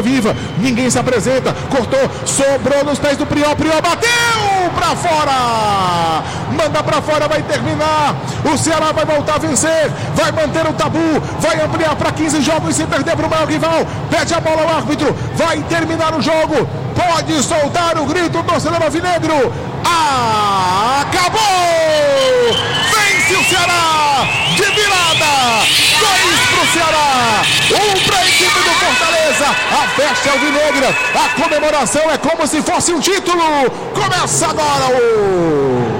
viva, ninguém se apresenta, cortou, sobrou nos pés do Priol, bateu pra fora, manda pra fora, vai terminar, o Ceará vai voltar a vencer, vai manter o tabu, vai ampliar para 15 jogos sem perder para o maior rival, pede a bola ao árbitro, vai terminar o jogo, pode soltar o grito, torcedor alvinegro, acabou, vence o Ceará, de virada, 2 pro Ceará, 1 pra equipe do Fortaleza, a festa alvinegra, a comemoração é como se fosse um título, começa agora o...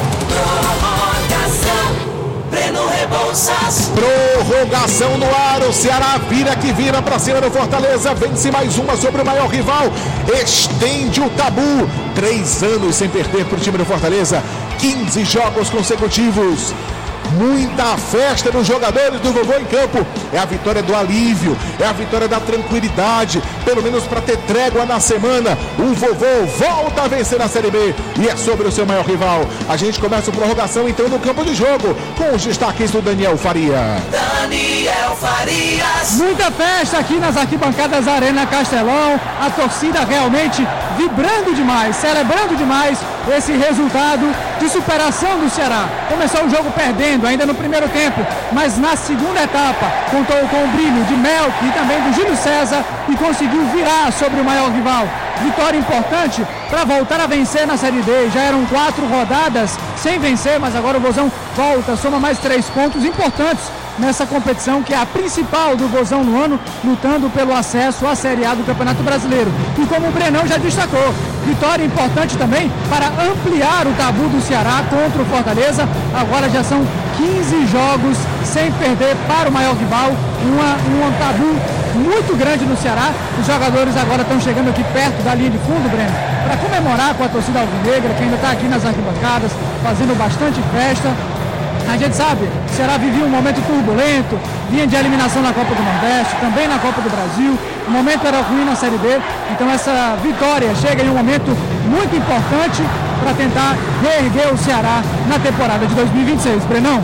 Breno Rebouças. Prorrogação no ar, o Ceará vira que vira pra cima do Fortaleza, vence mais uma sobre o maior rival, estende o tabu, 3 anos sem perder pro time do Fortaleza, 15 jogos consecutivos. Muita festa dos jogadores do Vovô em campo. É a vitória do alívio, é a vitória da tranquilidade, pelo menos para ter trégua na semana. O Vovô volta a vencer na Série B e é sobre o seu maior rival. A gente começa a prorrogação então no campo de jogo com os destaques do Daniel Faria. Daniel Farias. Muita festa aqui nas arquibancadas da Arena Castelão, a torcida realmente vibrando demais, celebrando demais esse resultado de superação do Ceará. Começou o jogo perdendo ainda no primeiro tempo, mas na segunda etapa contou com o brilho de Melk e também do Júlio César e conseguiu virar sobre o maior rival. Vitória importante para voltar a vencer na Série D. Já eram 4 rodadas sem vencer, mas agora o Vozão volta, soma mais 3 pontos importantes nessa competição que é a principal do Vozão no ano, lutando pelo acesso à Série A do Campeonato Brasileiro. E como o Brenão já destacou, vitória importante também para ampliar o tabu do Ceará contra o Fortaleza. Agora já são 15 jogos sem perder para o maior rival, um tabu muito grande no Ceará. Os jogadores agora estão chegando aqui perto da linha de fundo, Breno, para comemorar com a torcida alvinegra, que ainda está aqui nas arquibancadas, fazendo bastante festa. A gente sabe, o Ceará vivia um momento turbulento, vinha de eliminação na Copa do Nordeste, também na Copa do Brasil, o momento era ruim na Série D, então essa vitória chega em um momento muito importante para tentar reerguer o Ceará na temporada de 2026. Brenão?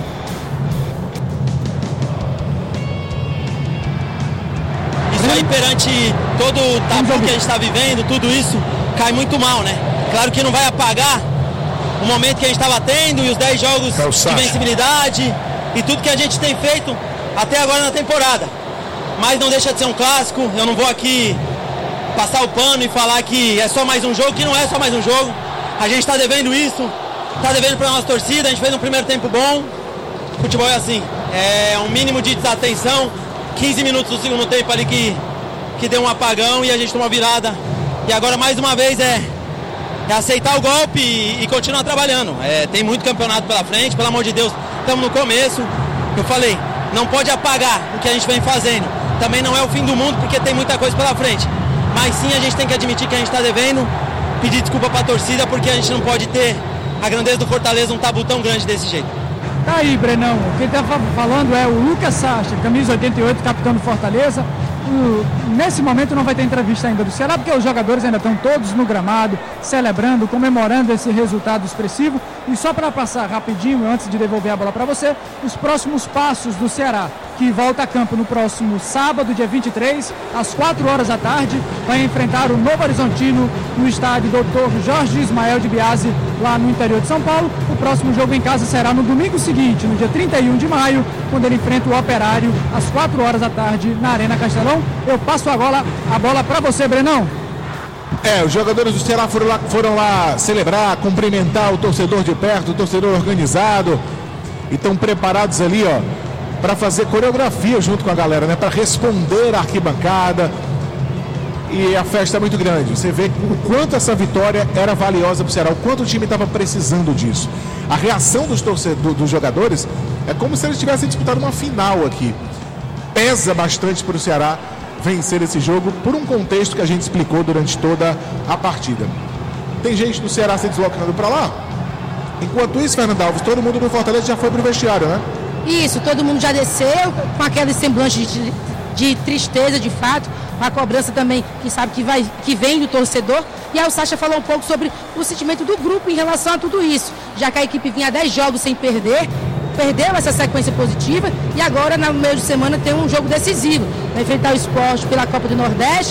Isso aí, perante todo o tabu que a gente está vivendo, tudo isso cai muito mal, né? Claro que não vai apagar o momento que a gente estava tendo e os 10 jogos de vencibilidade e tudo que a gente tem feito até agora na temporada. Mas não deixa de ser um clássico, eu não vou aqui passar o pano e falar que é só mais um jogo, que não é só mais um jogo. A gente está devendo isso, está devendo para a nossa torcida, a gente fez um primeiro tempo bom. Futebol é assim, é um mínimo de desatenção, 15 minutos do segundo tempo ali que deu um apagão e a gente tomou virada. E agora mais uma vez é aceitar o golpe e continuar trabalhando. Tem muito campeonato pela frente, pelo amor de Deus, estamos no começo. Eu falei, não pode apagar o que a gente vem fazendo. Também não é o fim do mundo, porque tem muita coisa pela frente. Mas sim, a gente tem que admitir que a gente está devendo, pedir desculpa para a torcida, porque a gente não pode ter a grandeza do Fortaleza, um tabu tão grande desse jeito. Tá aí, Brenão. Quem está falando é o Lucas Sacha, camisa 88, capitão do Fortaleza. Nesse momento não vai ter entrevista ainda do Ceará, porque os jogadores ainda estão todos no gramado, celebrando, comemorando esse resultado expressivo. E só para passar rapidinho, antes de devolver a bola para você, os próximos passos do Ceará, que volta a campo no próximo sábado, dia 23, às 4 horas da tarde, vai enfrentar o Novo Horizontino no estádio Dr. Jorge Ismael de Biasi, lá no interior de São Paulo. O próximo jogo em casa será no domingo seguinte, no dia 31 de maio, quando ele enfrenta o Operário, às 4 horas da tarde, na Arena Castelão. Eu passo a bola para você, Brenão. Os jogadores do Ceará foram lá celebrar, cumprimentar o torcedor de perto, o torcedor organizado, e estão preparados ali, para fazer coreografia junto com a galera, né? Para responder à arquibancada. E a festa é muito grande. Você vê o quanto essa vitória era valiosa para o Ceará, o quanto o time estava precisando disso. A reação dos jogadores é como se eles tivessem disputado uma final aqui. Pesa bastante para o Ceará vencer esse jogo por um contexto que a gente explicou durante toda a partida. Tem gente do Ceará se deslocando para lá? Enquanto isso, Fernando Alves, todo mundo do Fortaleza já foi pro vestiário, né? Isso, todo mundo já desceu com aquele semblante de tristeza, de fato, a cobrança também, que sabe que vem do torcedor. E aí o Sacha falou um pouco sobre o sentimento do grupo em relação a tudo isso, já que a equipe vinha 10 jogos sem perder, perdeu essa sequência positiva e agora no meio de semana tem um jogo decisivo, vai enfrentar o Sport pela Copa do Nordeste